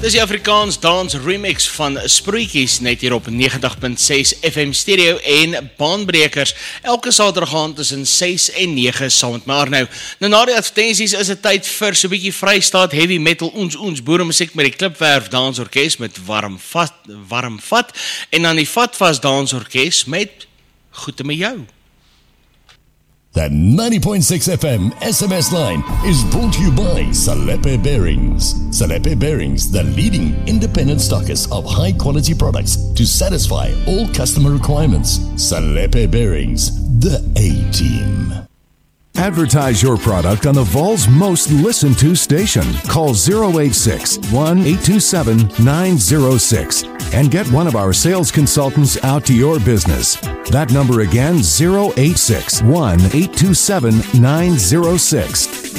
Dis die Afrikaans Dans Remix van Sproetjies net hier op 90.6 FM Stereo en Baanbrekers elke Saterdag aand tussen 6 en 9 saam met my Arnou. Nou na die advertensies is dit tyd vir so 'n bietjie Vrystaat heavy metal ons boere musiek met die Klipwerf Dansorkes met warm vat en dan die Vatvas Dansorkes met Goeie met jou. The 90.6 FM SMS line is brought to you by Salepe Bearings. Salepe Bearings, the leading independent stockist of high-quality products to satisfy all customer requirements. Salepe Bearings, the A-team. Advertise your product on the Vol's most listened to station. Call 086-1827-906 and get one of our sales consultants out to your business. That number again, 086-1827-906.